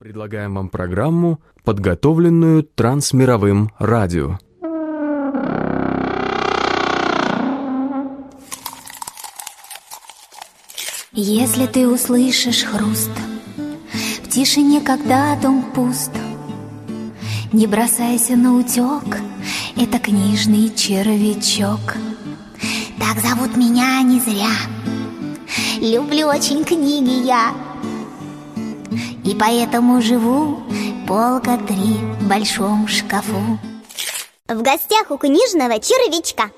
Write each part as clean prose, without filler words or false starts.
Предлагаем вам программу, подготовленную Трансмировым радио. Если ты услышишь хруст в тишине, когда дом пуст, не бросайся на утек, это книжный червячок. Так зовут меня не зря, люблю очень книги я, и поэтому живу полка 3 в большом шкафу. В гостях у книжного червячка.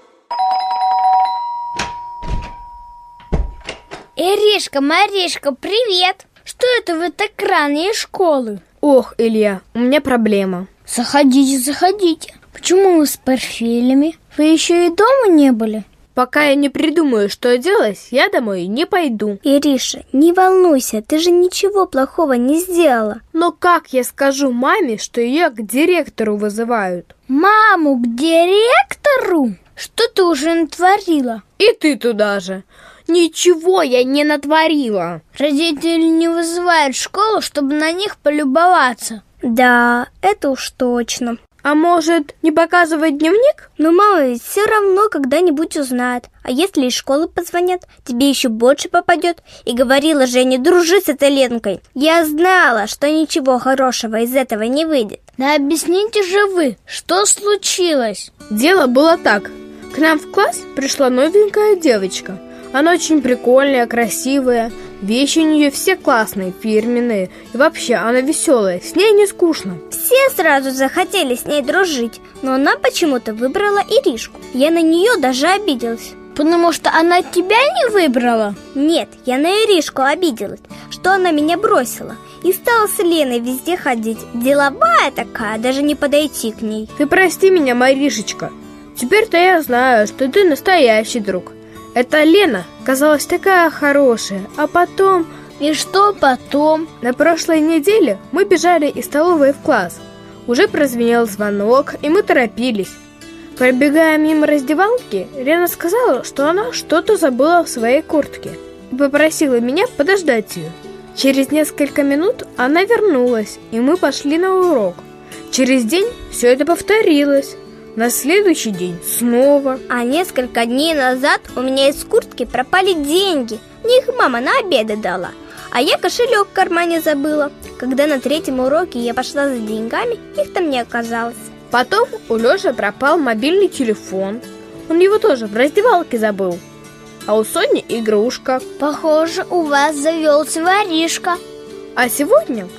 Иришка, Маришка, привет! Что это вы так рано из школы? Ох, Илья, у меня проблема. Заходите, заходите. Почему вы с портфелями? Вы еще и дома не были? Пока я не придумаю, что делать, я домой не пойду. Ириша, не волнуйся, ты же ничего плохого не сделала. Но как я скажу маме, что ее к директору вызывают? Маму к директору? Что ты уже натворила? И ты туда же. Ничего я не натворила. Родители не вызывают в школу, чтобы на них полюбоваться. Да, это уж точно. А может, не показывать дневник? Но мама ведь все равно когда-нибудь узнает. А если из школы позвонят, тебе еще больше попадет. И говорила же, не дружи с этой Ленкой. Я знала, что ничего хорошего из этого не выйдет. Да объясните же вы, что случилось? Дело было так. К нам в класс пришла новенькая девочка. Она очень прикольная, красивая. Вещи у нее все классные, фирменные. И вообще, она веселая, с ней не скучно. Все сразу захотели с ней дружить, но она почему-то выбрала Иришку. Я на нее даже обиделась. Потому что она тебя не выбрала? Нет, я на Иришку обиделась, что она меня бросила. И стала с Леной везде ходить. Деловая такая, даже не подойти к ней. Ты прости меня, Маришечка. Теперь-то я знаю, что ты настоящий друг. Эта Лена казалась такая хорошая, а потом... И что потом? На прошлой неделе мы бежали из столовой в класс. Уже прозвенел звонок, и мы торопились. Пробегая мимо раздевалки, Лена сказала, что она что-то забыла в своей куртке и попросила меня подождать ее. Через несколько минут она вернулась, и мы пошли на урок. Через день все это повторилось. На следующий день снова. А несколько дней назад у меня из куртки пропали деньги. Мне их мама на обеды дала. А я кошелек в кармане забыла. Когда на 3-м уроке я пошла за деньгами, их там не оказалось. Потом у Лёши пропал мобильный телефон. Он его тоже в раздевалке забыл. А у Сони игрушка. Похоже, у вас завелся воришка. А сегодня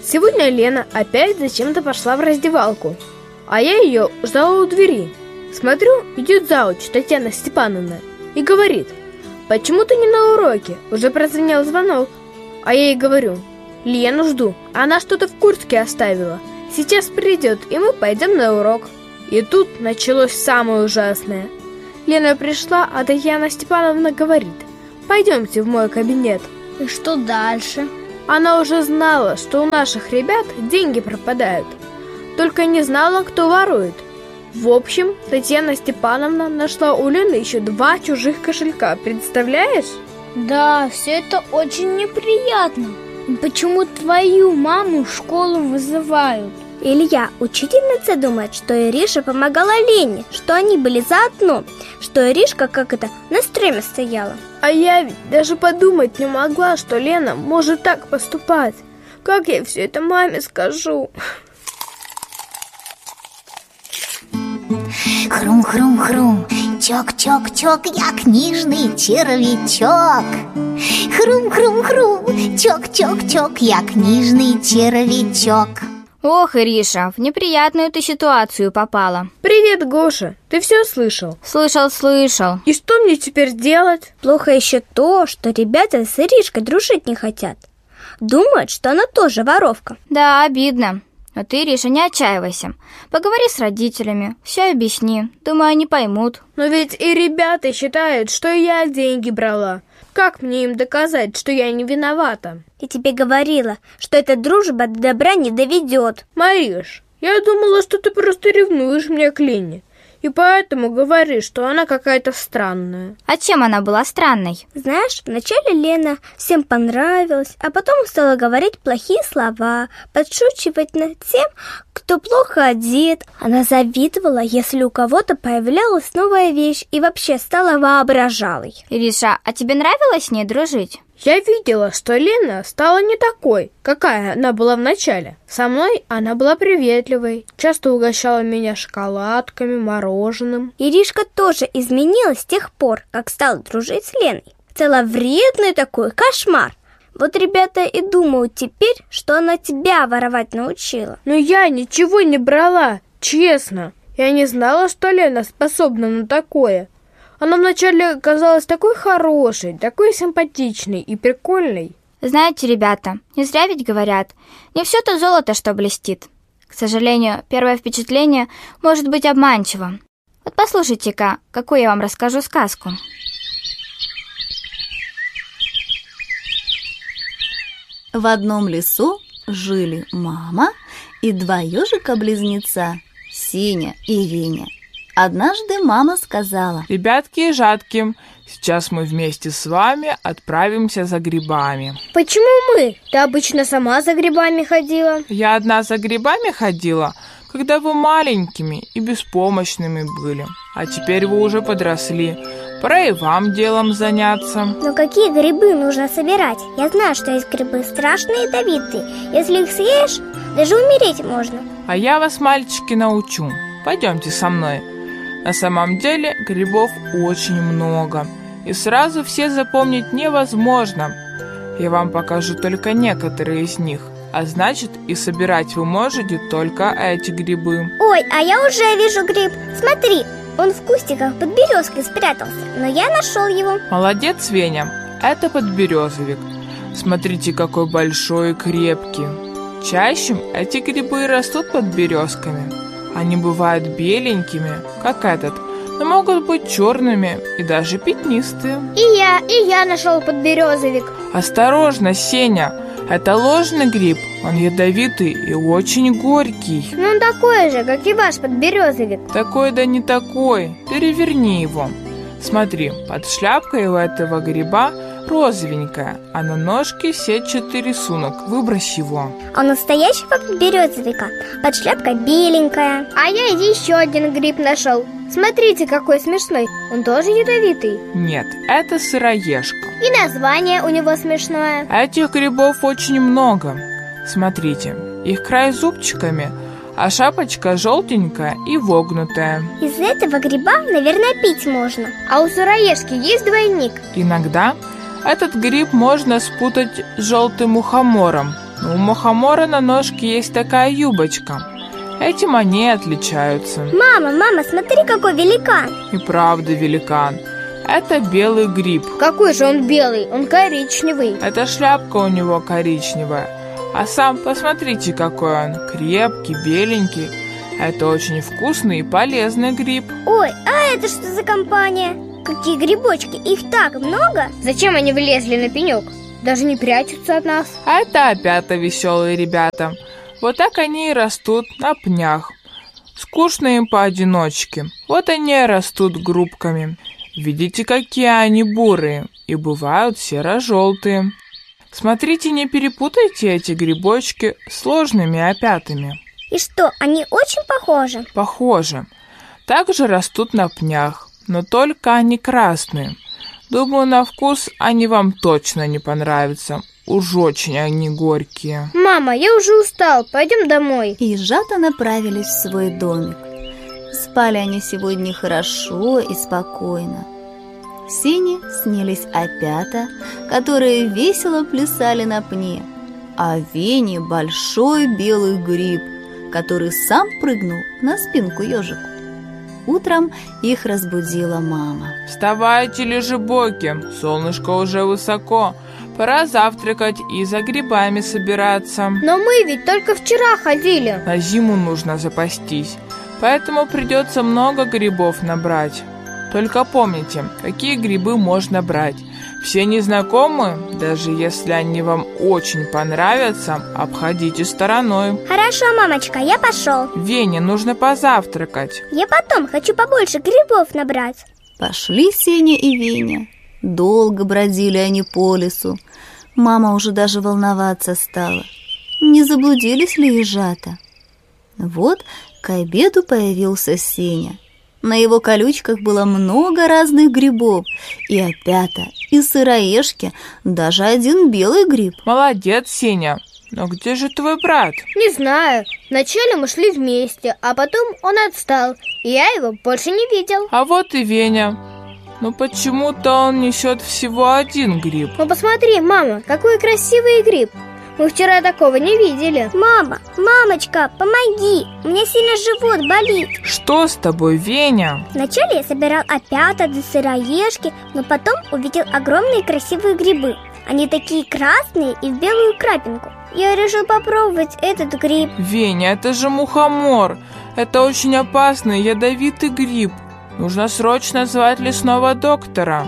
Лена опять зачем-то пошла в раздевалку. А я ее ждала у двери. Смотрю, идет зауч Татьяна Степановна и говорит: почему ты не на уроке? Уже прозвенел звонок. А я ей говорю: Лену жду, она что-то в куртке оставила. Сейчас придет, и мы пойдем на урок. И тут началось самое ужасное. Лена пришла, а Татьяна Степановна говорит: пойдемте в мой кабинет. И что дальше? Она уже знала, что у наших ребят деньги пропадают. Только не знала, кто ворует. В общем, Татьяна Степановна нашла у Лены еще 2 чужих кошелька. Представляешь? Да, все это очень неприятно. И почему твою маму в школу вызывают? Илья, учительница думает, что Ириша помогала Лене, что они были заодно, что Иришка на стреме стояла. А я ведь даже подумать не могла, что Лена может так поступать. Как я все это маме скажу? Хрум-хрум-хрум, чок-чок-чок, я книжный червячок. Хрум-хрум-хрум, чок-чок-чок, я книжный червячок. Ох, Ириша, в неприятную ты ситуацию попала. Привет, Гоша, ты все слышал? Слышал. И что мне теперь делать? Плохо еще то, что ребята с Иришкой дружить не хотят. Думают, что она тоже воровка. Да, обидно. Но ты, Ириша, не отчаивайся. Поговори с родителями, все объясни. Думаю, они поймут. Но ведь и ребята считают, что я деньги брала. Как мне им доказать, что я не виновата? Я тебе говорила, что эта дружба до добра не доведет. Мариш, я думала, что ты просто ревнуешь меня к Лене. и поэтому говоришь, что она какая-то странная. А чем она была странной? Знаешь, вначале Лена всем понравилась, а потом стала говорить плохие слова, подшучивать над тем, кто плохо одет. Она завидовала, если у кого-то появлялась новая вещь, и вообще стала воображалой. Ириша, а тебе нравилось с ней дружить? Я видела, что Лена стала не такой, какая она была в начале. Со мной она была приветливой, часто угощала меня шоколадками, мороженым. Иришка тоже изменилась с тех пор, как стала дружить с Леной. Стала вредный такой, кошмар. Вот ребята и думают теперь, что она тебя воровать научила. Но я ничего не брала, честно. Я не знала, что Лена способна на такое. Она вначале казалась такой хорошей, такой симпатичной и прикольной. Знаете, ребята, не зря ведь говорят, не все то золото, что блестит. К сожалению, первое впечатление может быть обманчивым. Вот послушайте-ка, какую я вам расскажу сказку. В одном лесу жили мама и два ежика-близнеца, Сеня и Веня. Однажды мама сказала: «Ребятки и жатки, сейчас мы вместе с вами отправимся за грибами». Почему мы? Ты обычно сама за грибами ходила. Я одна за грибами ходила, когда вы маленькими и беспомощными были. А теперь вы уже подросли. Пора и вам делом заняться. Но какие грибы нужно собирать? Я знаю, что есть грибы страшные и ядовитые. Если их съешь, даже умереть можно. А я вас, мальчики, научу. Пойдемте со мной. На самом деле грибов очень много, и сразу все запомнить невозможно. Я вам покажу только некоторые из них, а значит, и собирать вы можете только эти грибы. Ой, а я уже вижу гриб. Смотри, он в кустиках под березкой спрятался, но я нашел его. Молодец, Веня, это подберезовик. Смотрите, какой большой и крепкий. Чаще эти грибы растут под березками. Они бывают беленькими, как этот, но могут быть черными и даже пятнистые. И я нашел подберезовик. Осторожно, Сеня, это ложный гриб, он ядовитый и очень горький. Ну он такой же, как и ваш подберезовик. Такой да не такой, переверни его. Смотри, под шляпкой у этого гриба розовенькая, а на ножке сетчатый рисунок. Выбрось его. А у настоящего подберезовика под шляпкой беленькая. А я еще один гриб нашел. Смотрите, какой смешной. Он тоже ядовитый. Нет, это сыроежка. И название у него смешное. Этих грибов очень много. Смотрите, их край зубчиками, а шапочка желтенькая и вогнутая. Из этого гриба, наверное, пить можно. А у сыроежки есть двойник? Иногда этот гриб можно спутать с желтым мухомором. Но у мухомора на ножке есть такая юбочка. Этим они отличаются. Мама, смотри, какой великан. И правда великан. Это белый гриб. Какой же он белый? Он коричневый. Эта шляпка у него коричневая. А сам посмотрите, какой он. Крепкий, беленький. Это очень вкусный и полезный гриб. Ой, а это что за компания? Какие грибочки, их так много. Зачем они влезли на пенек? Даже не прячутся от нас. А это опята веселые ребята. Вот так они и растут на пнях. Скучно им поодиночке. Вот они и растут группками. Видите, какие они бурые. И бывают серо-желтые. Смотрите, не перепутайте эти грибочки с сложными опятами. И что, они очень похожи? Похожи. Также растут на пнях, но только они красные. Думаю, на вкус они вам точно не понравятся. Уж очень они горькие. Мама, я уже устал, пойдем домой. И ежата направились в свой домик. Спали они сегодня хорошо и спокойно. Сене снились опята, которые весело плясали на пне, а Вене большой белый гриб, который сам прыгнул на спинку ежику. Утром их разбудила мама. Вставайте, лежебоки, солнышко уже высоко. Пора завтракать и за грибами собираться. Но мы ведь только вчера ходили. На зиму нужно запастись, поэтому придется много грибов набрать. Только помните, какие грибы можно брать. Все незнакомые, даже если они вам очень понравятся, обходите стороной. Хорошо, мамочка, я пошел. Вене нужно позавтракать. Я потом хочу побольше грибов набрать. Пошли Сеня и Веня. Долго бродили они по лесу. Мама уже даже волноваться стала. Не заблудились ли ежата? Вот к обеду появился Сеня. На его колючках было много разных грибов. И опята, и сыроежки, даже один белый гриб. Молодец, Сеня. Но где же твой брат? Не знаю. Вначале мы шли вместе, а потом он отстал, и я его больше не видел. А вот и Веня. Но почему-то он несет всего один гриб. Ну посмотри, мама, какой красивый гриб. Мы вчера такого не видели. Мама, мамочка, помоги, у меня сильно живот болит. Что с тобой, Веня? Вначале я собирал опята да сыроежки, но потом увидел огромные красивые грибы. Они такие красные и в белую крапинку. Я решил попробовать этот гриб. Веня, это же мухомор. Это очень опасный, ядовитый гриб. Нужно срочно звать лесного доктора.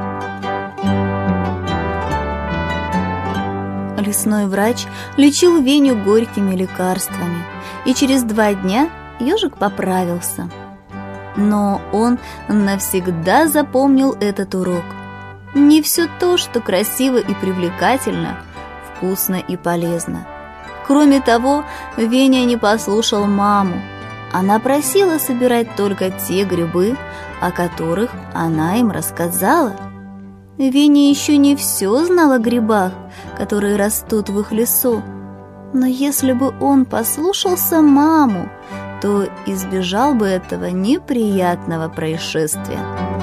Лесной врач лечил Веню горькими лекарствами, и через 2 дня ежик поправился. Но он навсегда запомнил этот урок. Не все то, что красиво и привлекательно, вкусно и полезно. Кроме того, Веня не послушал маму. Она просила собирать только те грибы, о которых она им рассказала. Веня еще не все знал о грибах, которые растут в их лесу. Но если бы он послушался маму, то избежал бы этого неприятного происшествия.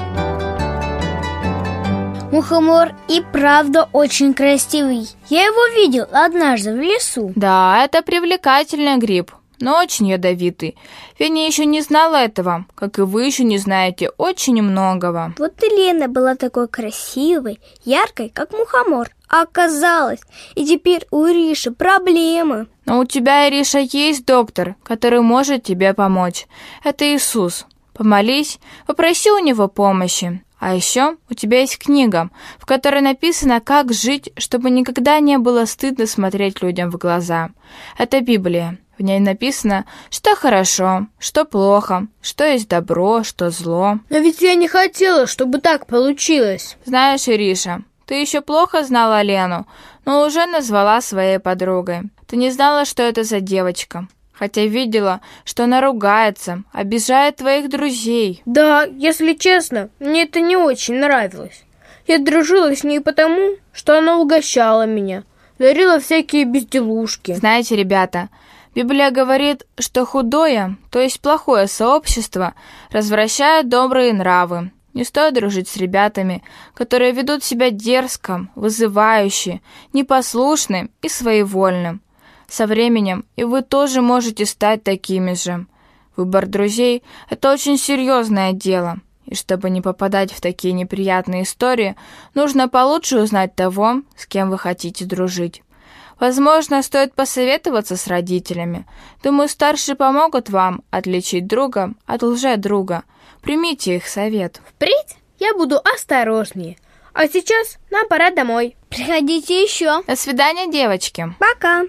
Мухомор и правда очень красивый. Я его видел однажды в лесу. Да, это привлекательный гриб, но очень ядовитый. Веня еще не знала этого, как и вы еще не знаете очень многого. Вот и Лена была такой красивой, яркой, как мухомор. А оказалось, и теперь у Ириши проблемы. Но у тебя, Ириша, есть доктор, который может тебе помочь. Это Иисус. Помолись, попроси у него помощи. А еще у тебя есть книга, в которой написано, как жить, чтобы никогда не было стыдно смотреть людям в глаза. Это Библия. В ней написано, что хорошо, что плохо, что есть добро, что зло. Но ведь я не хотела, чтобы так получилось. Знаешь, Ириша, ты еще плохо знала Лену, но уже назвала своей подругой. Ты не знала, что это за девочка, хотя видела, что она ругается, обижает твоих друзей. Да, если честно, мне это не очень нравилось. Я дружила с ней потому, что она угощала меня, дарила всякие безделушки. Знаете, ребята, Библия говорит, что худое, то есть плохое сообщество, развращает добрые нравы. Не стоит дружить с ребятами, которые ведут себя дерзко, вызывающе, непослушным и своевольным. Со временем и вы тоже можете стать такими же. Выбор друзей – это очень серьезное дело. И чтобы не попадать в такие неприятные истории, нужно получше узнать того, с кем вы хотите дружить. Возможно, стоит посоветоваться с родителями. Думаю, старшие помогут вам отличить друга от лжедруга. Примите их совет. Впредь я буду осторожнее. А сейчас нам пора домой. Приходите еще. До свидания, девочки. Пока.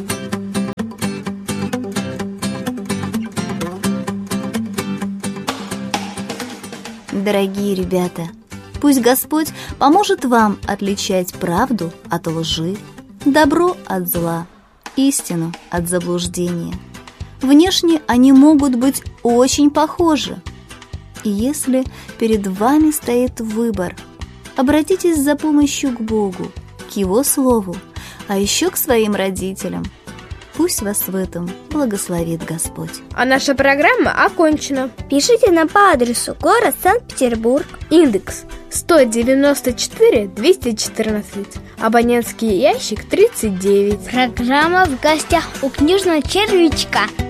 Дорогие ребята, пусть Господь поможет вам отличать правду от лжи, добро от зла, истину от заблуждения. Внешне они могут быть очень похожи. И если перед вами стоит выбор, обратитесь за помощью к Богу, к Его Слову, а еще к своим родителям. Пусть вас в этом благословит Господь. А наша программа окончена. Пишите нам по адресу город Санкт-Петербург. Индекс 194-214. Абонентский ящик 39. Программа «В гостях у книжного червячка».